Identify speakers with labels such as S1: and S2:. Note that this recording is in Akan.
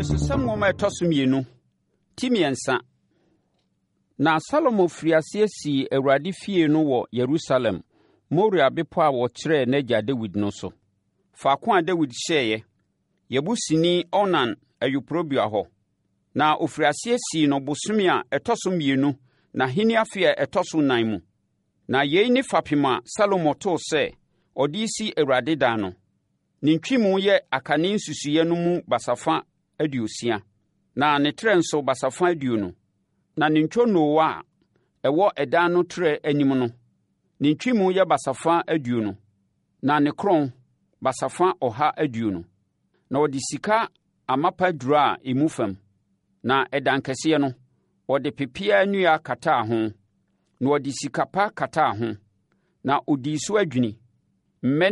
S1: Ɛsesam nwoma ɛtɔ so mmienu, ti mmiɛnsa. Na Salomo firi aseɛ sii Awurade fie no wɔ Yerusalem, Moria bepɔ a wɔkyerɛɛ n'agya Dawid no so. Faako a Dawid hyɛeɛ, Yebusini Ornan ayuporobea hɔ. Na ɔfiri aseɛ sii no bosome a ɛtɔ so mmienu n'ahenni afe a ɛtɔ so 9 mu. Na yei ne fapem a Salomo too sɛ ɔde si Awurade dan no. Ne ntwimu yɛ akane nsusuiɛ no mu basafa 60, na ne trɛ nso basafa 20. Na ne ntwonoo a ɛwɔ ɛdan no trɛ anim no, ne ntwimu yɛ basafa 20, na ne kron basafa 120. Na ɔde sika amapa duraa emu fam. Na ɛdan kɛseɛ no, ɔde pepeaa nnua kataa ho, na ɔde sika pa kataa ho, na ɔdii so adwini. Mmɛ